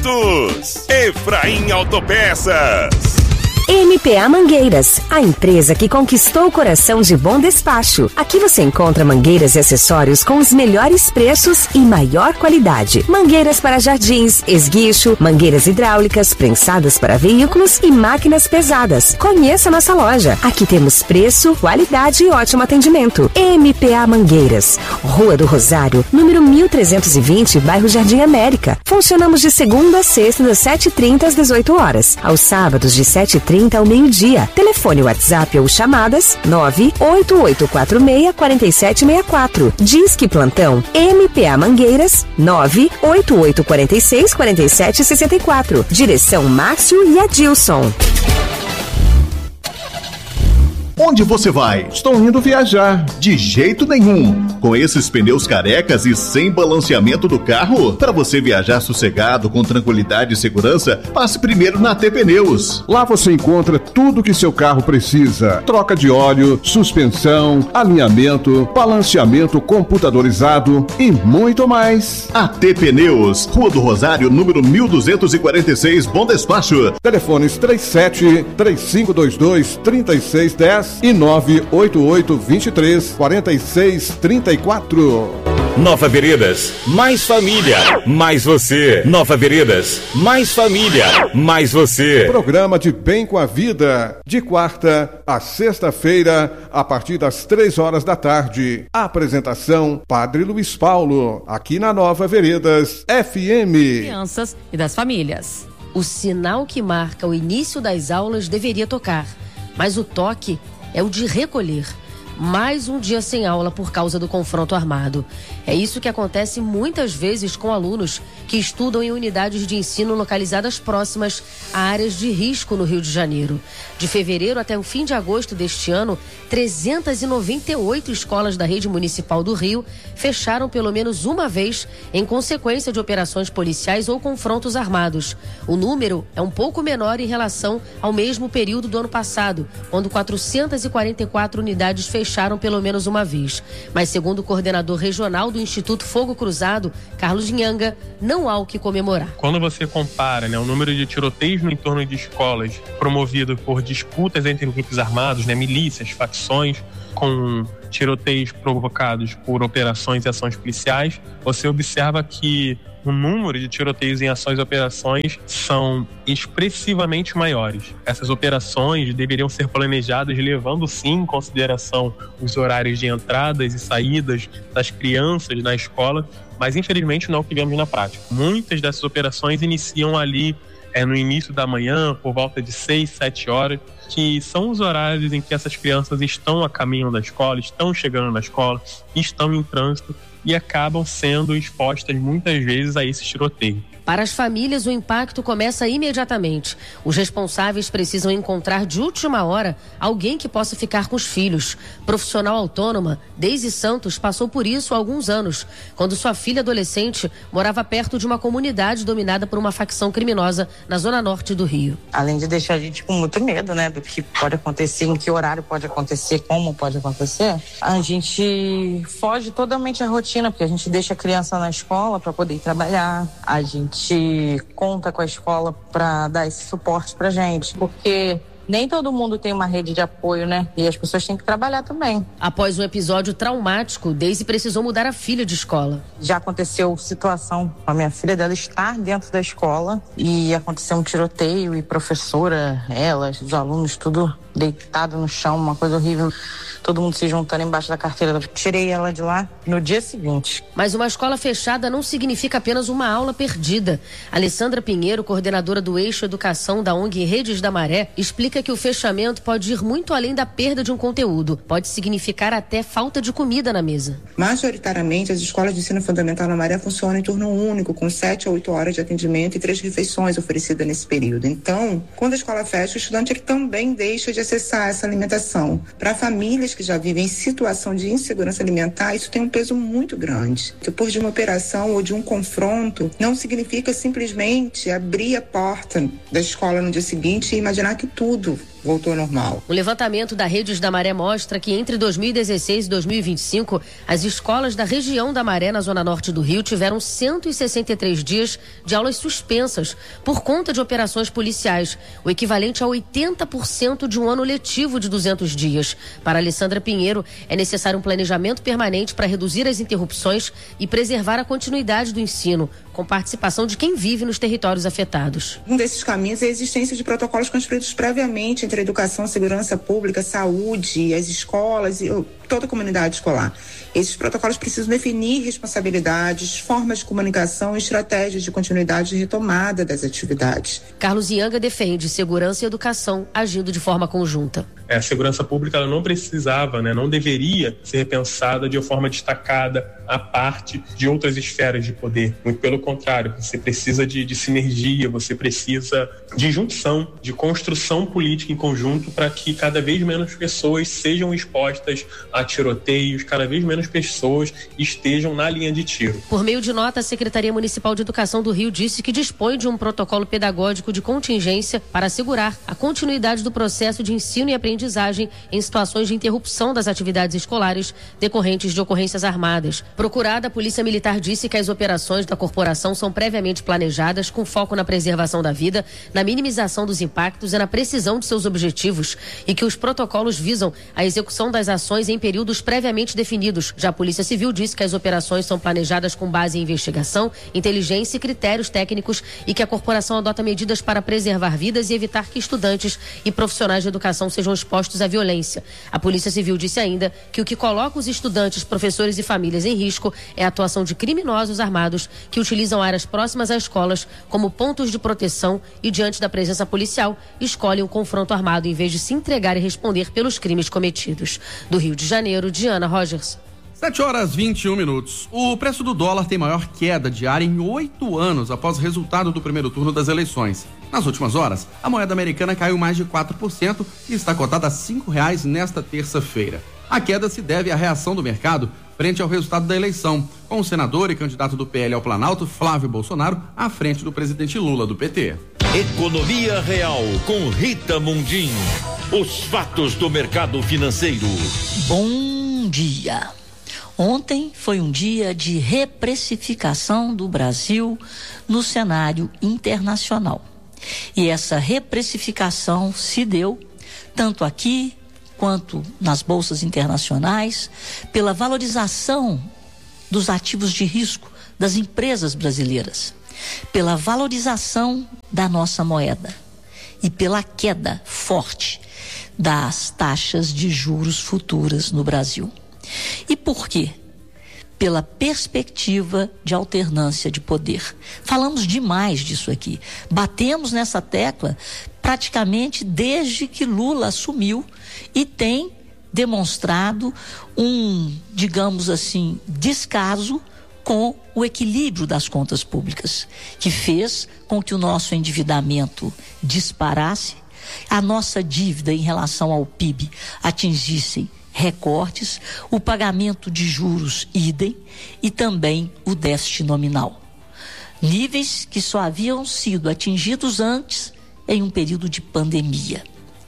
juntos. Efraim Autopeças. MPA Mangueiras, a empresa que conquistou o coração de Bom Despacho. Aqui você encontra mangueiras e acessórios com os melhores preços e maior qualidade. Mangueiras para jardins, esguicho, mangueiras hidráulicas, prensadas para veículos e máquinas pesadas. Conheça nossa loja. Aqui temos preço, qualidade e ótimo atendimento. MPA Mangueiras, Rua do Rosário, número 1320, bairro Jardim América. Funcionamos de segunda a sexta, das 7h30 às 18 horas. Aos sábados, de 7h30 ao meio-dia. Telefone WhatsApp ou chamadas 98846-4764. Disque plantão MPA Mangueiras 98846-4764. Direção Márcio e Adilson. Onde você vai? Estou indo viajar. De jeito nenhum. Com esses pneus carecas e sem balanceamento do carro, para você viajar sossegado, com tranquilidade e segurança, passe primeiro na AT Pneus. Lá você encontra tudo que seu carro precisa. Troca de óleo, suspensão, alinhamento, balanceamento computadorizado e muito mais. AT Pneus, Rua do Rosário, número 1246, Bom Despacho. Telefones 37-3522-3610 e 988-23-4634. Nova Veredas, mais família, mais você. Nova Veredas, mais família, mais você. Programa de Bem com a Vida, de quarta a sexta-feira, a partir das 3 da tarde. Apresentação, Padre Luiz Paulo, aqui na Nova Veredas FM. Crianças e das famílias. O sinal que marca o início das aulas deveria tocar, mas o toque é o de recolher. Mais um dia sem aula por causa do confronto armado. É isso que acontece muitas vezes com alunos que estudam em unidades de ensino localizadas próximas a áreas de risco no Rio de Janeiro. De fevereiro até o fim de agosto deste ano, 398 escolas da rede municipal do Rio fecharam pelo menos uma vez em consequência de operações policiais ou confrontos armados. O número é um pouco menor em relação ao mesmo período do ano passado, quando 444 unidades fecharam pelo menos uma vez. Mas segundo o coordenador regional do Instituto Fogo Cruzado, Carlos Nhanga, não há o que comemorar. Quando você compara, o número de tiroteios no entorno de escolas promovido por disputas entre grupos armados, milícias, facções, com tiroteios provocados por operações e ações policiais, você observa que o número de tiroteios em ações e operações são expressivamente maiores. Essas operações deveriam ser planejadas levando sim em consideração os horários de entradas e saídas das crianças na escola, mas infelizmente não é o que vemos na prática. Muitas dessas operações iniciam ali no início da manhã, por volta de 6, 7 horas, que são os horários em que essas crianças estão a caminho da escola, estão chegando na escola, estão em trânsito e acabam sendo expostas muitas vezes a esse tiroteio. Para as famílias, o impacto começa imediatamente. Os responsáveis precisam encontrar de última hora alguém que possa ficar com os filhos. Profissional autônoma, Deise Santos passou por isso há alguns anos, quando sua filha adolescente morava perto de uma comunidade dominada por uma facção criminosa na zona norte do Rio. Além de deixar a gente com muito medo, do que pode acontecer, em que horário pode acontecer, como pode acontecer, a gente foge totalmente da rotina, porque a gente deixa a criança na escola para poder ir trabalhar, a gente conta com a escola para dar esse suporte pra gente, porque nem todo mundo tem uma rede de apoio, E as pessoas têm que trabalhar também. Após um episódio traumático, Deise precisou mudar a filha de escola. Já aconteceu situação com a minha filha dela estar dentro da escola e aconteceu um tiroteio e professora, ela, os alunos, tudo deitado no chão, uma coisa horrível. Todo mundo se juntando embaixo da carteira. Tirei ela de lá no dia seguinte. Mas uma escola fechada não significa apenas uma aula perdida. Alessandra Pinheiro, coordenadora do Eixo Educação da ONG Redes da Maré, explica que o fechamento pode ir muito além da perda de um conteúdo. Pode significar até falta de comida na mesa. Majoritariamente, as escolas de ensino fundamental na Maré funcionam em turno único, com 7 a 8 horas de atendimento e 3 refeições oferecidas nesse período. Então, quando a escola fecha, o estudante também deixa de acessar essa alimentação. Para famílias que já vivem em situação de insegurança alimentar, isso tem um peso muito grande. Depois de uma operação ou de um confronto, não significa simplesmente abrir a porta da escola no dia seguinte e imaginar que tudo voltou ao normal. O levantamento da Redes da Maré mostra que entre 2016 e 2025, as escolas da região da Maré, na zona norte do Rio, tiveram 163 dias de aulas suspensas por conta de operações policiais, o equivalente a 80% de um ano letivo de 200 dias. Para Alessandra Pinheiro, é necessário um planejamento permanente para reduzir as interrupções e preservar a continuidade do ensino, com participação de quem vive nos territórios afetados. Um desses caminhos é a existência de protocolos construídos previamente entre a educação, segurança pública, saúde, as escolas e toda a comunidade escolar. Esses protocolos precisam definir responsabilidades, formas de comunicação e estratégias de continuidade e retomada das atividades. Carlos Ianga defende segurança e educação agindo de forma conjunta. A segurança pública ela não precisava, não deveria ser repensada de uma forma destacada à parte de outras esferas de poder. Muito pelo contrário, você precisa de sinergia, você precisa de junção, de construção política em conjunto para que cada vez menos pessoas sejam expostas a tiroteios, cada vez menos pessoas estejam na linha de tiro. Por meio de nota, a Secretaria Municipal de Educação do Rio disse que dispõe de um protocolo pedagógico de contingência para assegurar a continuidade do processo de ensino e aprendizagem em situações de interrupção das atividades escolares decorrentes de ocorrências armadas. Procurada, a Polícia Militar disse que as operações da corporação são previamente planejadas com foco na preservação da vida, na minimização dos impactos e na precisão de seus objetivos, e que os protocolos visam a execução das ações em períodos previamente definidos. Já a Polícia Civil disse que as operações são planejadas com base em investigação, inteligência e critérios técnicos e que a corporação adota medidas para preservar vidas e evitar que estudantes e profissionais de educação sejam expostos à violência. A Polícia Civil disse ainda que o que coloca os estudantes, professores e famílias em risco é a atuação de criminosos armados que utilizam áreas próximas às escolas como pontos de proteção e, diante da presença policial, escolhem o confronto armado em vez de se entregar e responder pelos crimes cometidos. Do Rio de Janeiro, Diana Rogers. 7h21. O preço do dólar tem maior queda diária em 8 anos após o resultado do primeiro turno das eleições. Nas últimas horas, a moeda americana caiu mais de 4% e está cotada a R$5 nesta terça-feira. A queda se deve à reação do mercado frente ao resultado da eleição, com o senador e candidato do PL ao Planalto, Flávio Bolsonaro, à frente do presidente Lula, do PT. Economia Real, com Rita Mundim. Os fatos do mercado financeiro. Bom dia. Ontem foi um dia de reprecificação do Brasil no cenário internacional. E essa reprecificação se deu tanto aqui quanto nas bolsas internacionais pela valorização dos ativos de risco das empresas brasileiras, pela valorização da nossa moeda e pela queda forte das taxas de juros futuras no Brasil. E por quê? Pela perspectiva de alternância de poder. Falamos demais disso aqui. Batemos nessa tecla praticamente desde que Lula assumiu e tem demonstrado um, digamos assim, descaso com o equilíbrio das contas públicas, que fez com que o nosso endividamento disparasse, a nossa dívida em relação ao PIB atingissem recortes, o pagamento de juros idem e também o déficit nominal. Níveis que só haviam sido atingidos antes em um período de pandemia.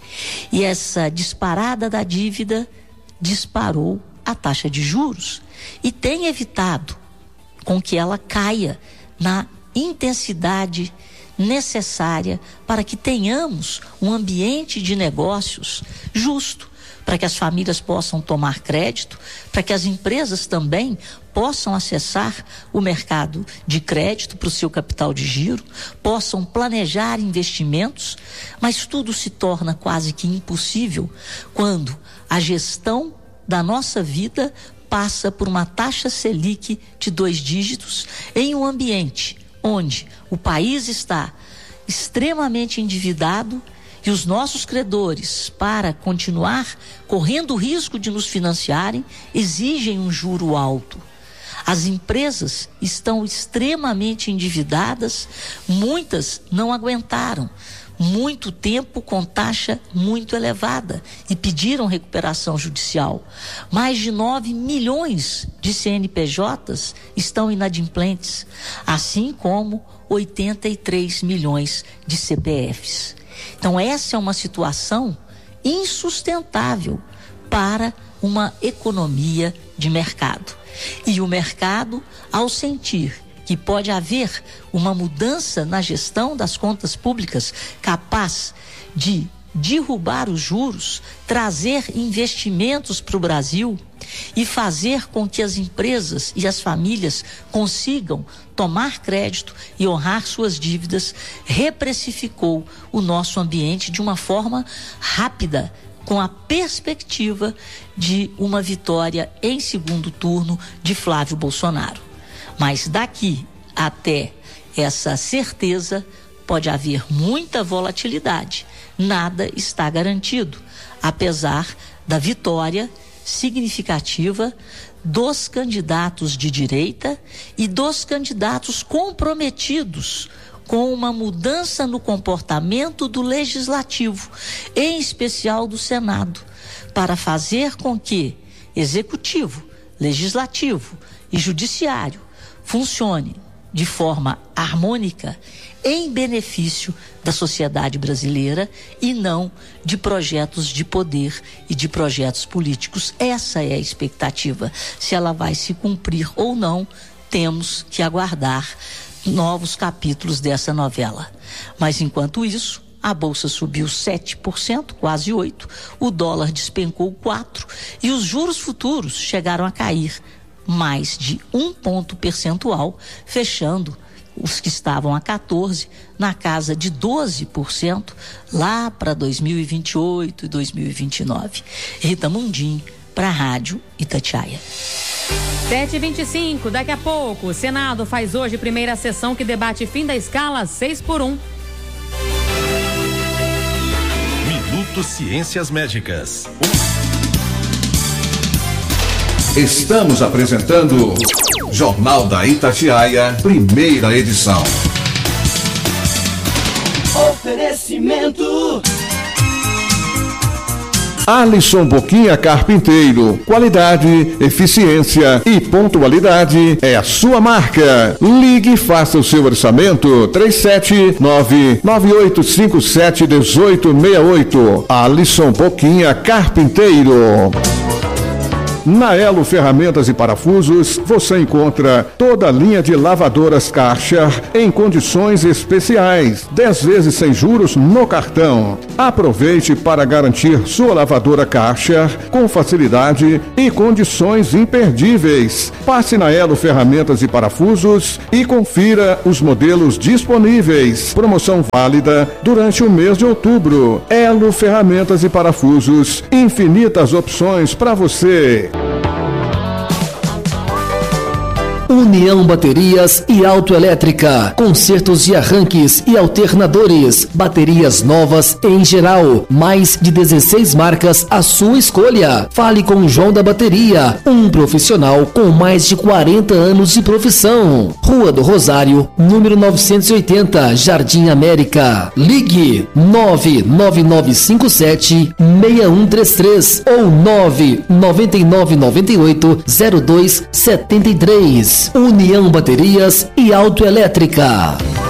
E essa disparada da dívida disparou a taxa de juros e tem evitado com que ela caia na intensidade necessária para que tenhamos um ambiente de negócios justo, para que as famílias possam tomar crédito, para que as empresas também possam acessar o mercado de crédito para o seu capital de giro, possam planejar investimentos, mas tudo se torna quase que impossível quando a gestão da nossa vida passa por uma taxa Selic de 2 dígitos em um ambiente onde o país está extremamente endividado e os nossos credores, para continuar correndo o risco de nos financiarem, exigem um juro alto. As empresas estão extremamente endividadas, muitas não aguentaram muito tempo com taxa muito elevada e pediram recuperação judicial. Mais de 9 milhões de CNPJs estão inadimplentes, assim como 83 milhões de CPFs. Então essa é uma situação insustentável para uma economia de mercado. E o mercado, ao sentir que pode haver uma mudança na gestão das contas públicas capaz de derrubar os juros, trazer investimentos para o Brasil e fazer com que as empresas e as famílias consigam tomar crédito e honrar suas dívidas, reprecificou o nosso ambiente de uma forma rápida, com a perspectiva de uma vitória em segundo turno de Flávio Bolsonaro. Mas daqui até essa certeza pode haver muita volatilidade. Nada está garantido, apesar da vitória significativa dos candidatos de direita e dos candidatos comprometidos com uma mudança no comportamento do Legislativo, em especial do Senado, para fazer com que Executivo, Legislativo e Judiciário funcione de forma harmônica em benefício da sociedade brasileira e não de projetos de poder e de projetos políticos. Essa é a expectativa. Se ela vai se cumprir ou não, temos que aguardar novos capítulos dessa novela. Mas enquanto isso, a bolsa subiu 7%, quase 8%, o dólar despencou 4% e os juros futuros chegaram a cair mais de 1 ponto percentual, fechando os que estavam a 14%, na casa de 12%, lá para 2028 e 2029. Rita Mundim, para a Rádio Itatiaia. 7h25, daqui a pouco, o Senado faz hoje primeira sessão que debate fim da escala 6x1. Minuto Ciências Médicas. Estamos apresentando Jornal da Itatiaia, primeira edição. Oferecimento Alisson Boquinha Carpinteiro. Qualidade, eficiência e pontualidade é a sua marca. Ligue e faça o seu orçamento. 379-9857-1868. Alisson Boquinha Carpinteiro. Na Elo Ferramentas e Parafusos, você encontra toda a linha de lavadoras Karcher em condições especiais, 10 vezes sem juros no cartão. Aproveite para garantir sua lavadora Karcher com facilidade e condições imperdíveis. Passe na Elo Ferramentas e Parafusos e confira os modelos disponíveis. Promoção válida durante o mês de outubro. Elo Ferramentas e Parafusos, infinitas opções para você. União Baterias e Autoelétrica, consertos de arranques e alternadores, baterias novas em geral, mais de 16 marcas à sua escolha. Fale com o João da Bateria, um profissional com mais de 40 anos de profissão. Rua do Rosário, número 980, Jardim América. Ligue 99957-6133 ou 99998-0273. União Baterias e Autoelétrica.